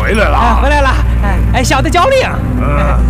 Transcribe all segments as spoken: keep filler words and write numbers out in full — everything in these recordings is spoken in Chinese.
回来了， 啊、回来了。哎，小的交令。 嗯。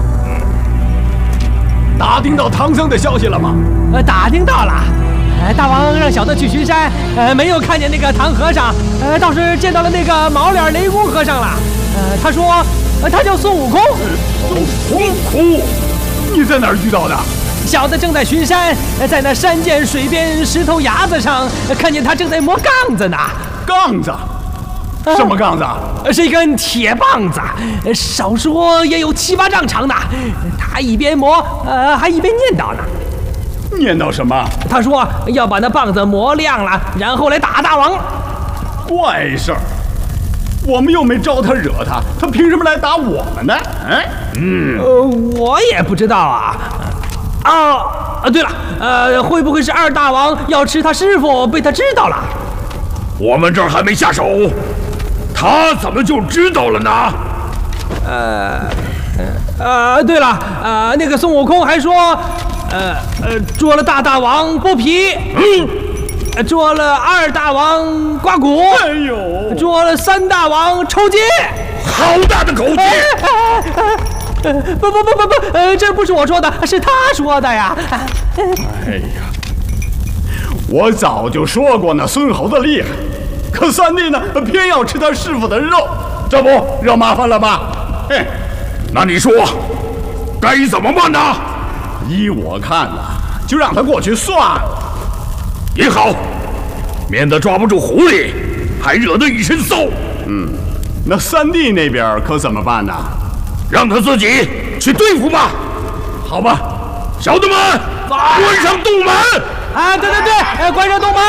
打听到唐僧的消息了吗？ 呃，打听到了。呃，大王让小的去巡山，呃，没有看见那个唐和尚，呃，倒是见到了那个毛脸雷公和尚了。呃，他说，呃，他叫孙悟空。 孙悟空，你在哪儿遇到的？ 小的正在巡山，在那山涧水边石头崖子上，看见他正在磨杠子呢。 杠子？什么杠子？ 呃，是一根铁棒子，少说也有七八丈长呢。他一边磨，呃，还一边念叨呢。 念叨什么？ 他说要把那棒子磨亮了，然后来打大王。 怪事儿，我们又没招他惹他，他凭什么来打我们呢？哎， 嗯，呃，我也不知道啊。啊啊，对了，呃，会不会是二大王要吃他师傅，被他知道了？ 我们这儿还没下手，他怎么就知道了呢？ 呃，呃，对了，呃，那个孙悟空还说，呃呃，捉了大大王剥皮，嗯，捉了二大王刮骨， 哎呦， 捉了三大王抽筋， 好大的口气！哎哎哎呃，不不不不不，呃，这不是我说的，是他说的呀。 哎呀，我早就说过那孙猴子厉害，可三弟呢，偏要吃他师傅的肉，这不惹麻烦了吧？嘿， 那你说该怎么办呢？ 依我看呢，就让他过去算了。 也好，免得抓不住狐狸，还惹得一身骚。 嗯，那三弟那边可怎么办呢？ 让他自己去对付吧。 好吧， 小的们，关上洞门！ 啊，对对对，哎，关上洞门！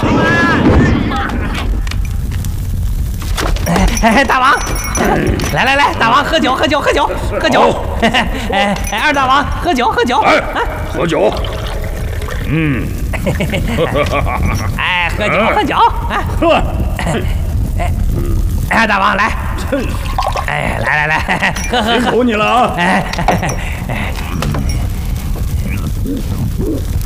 哎哎，大王，来来来，大王喝酒喝酒喝酒喝酒！哎哎，二大王喝酒喝酒！ 哎，喝酒。嗯。 哎，喝酒喝酒！哎，喝！哎哎，大王来。哎，来来来，喝喝喝！ 辛苦你了啊！ 哎哎哎。